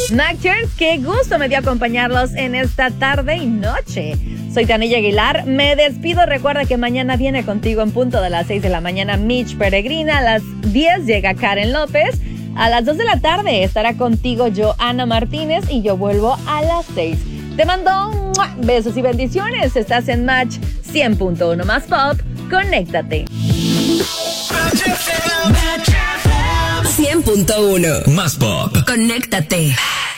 Nachers, qué gusto me dio acompañarlos en esta tarde y noche. Soy Tania Aguilar, me despido. Recuerda que mañana viene contigo en punto de las 6 de la mañana Mitch Peregrina, a las 10 llega Karen López, a las 2 de la tarde estará contigo Joana Martínez y yo vuelvo a las 6. Te mando besos y bendiciones. Estás en Match 100.1 más Pop. Conéctate. 100.1 más Pop. Conéctate.